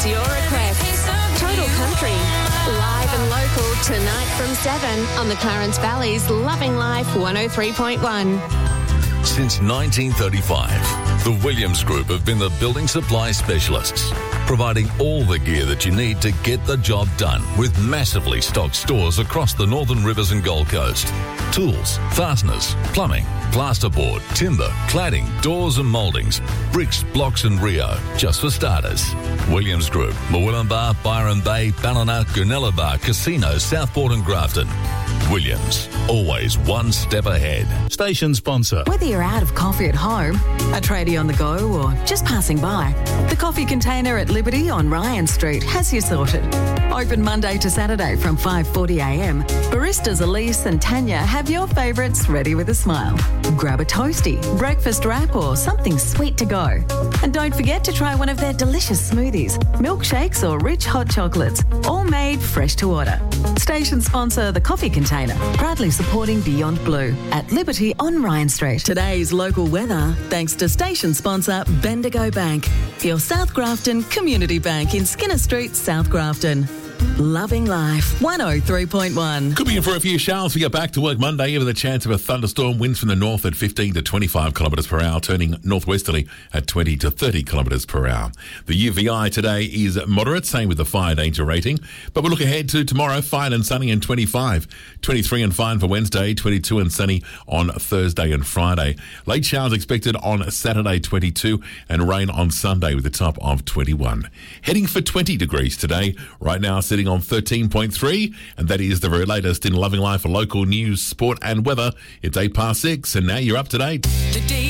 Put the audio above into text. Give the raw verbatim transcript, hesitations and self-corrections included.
your requests. Total Country, live and local tonight from seven on the Clarence Valley's Loving Life one oh three point one. Since nineteen thirty-five, the Williams Group have been the building supply specialists, providing all the gear that you need to get the job done with massively stocked stores across the Northern Rivers and Gold Coast. Tools, fasteners, plumbing, plasterboard, timber, cladding, doors and mouldings, bricks, blocks and Rio, just for starters. Williams Group, Murwillumbah, Byron Bay, Ballina, Goonellabah, Casino, Southport and Grafton. Williams, always one step ahead. Station sponsor. Whether you're out of coffee at home, a tradie on the go or just passing by, the coffee container at Liberty on Ryan Street has you sorted. Open Monday to Saturday from five forty a m. Baristas Elise and Tanya have your favourites ready with a smile. Grab a toasty, breakfast wrap or something sweet to go. And don't forget to try one of their delicious smoothies, milkshakes or rich hot chocolates, all made fresh to order. Station sponsor The Coffee Container, proudly supporting Beyond Blue at Liberty on Ryan Street. Today's local weather, thanks to station sponsor Bendigo Bank, your South Grafton Community Bank in Skinner Street, South Grafton. Loving Life, one oh three point one. Could be in for a few showers. We get back to work Monday, even the chance of a thunderstorm. Winds from the north at fifteen to twenty-five kilometres per hour, turning northwesterly at twenty to thirty kilometres per hour. The U V I today is moderate, same with the fire danger rating. But we'll look ahead to tomorrow, fine and sunny and twenty-five. twenty-three and fine for Wednesday, twenty-two and sunny on Thursday and Friday. Late showers expected on Saturday, twenty-two, and rain on Sunday with a top of twenty-one. Heading for twenty degrees today. Right now, sitting on thirteen point three, and that is the very latest in Loving Life for local news, sport and weather. It's eight past six, and now you're up to date.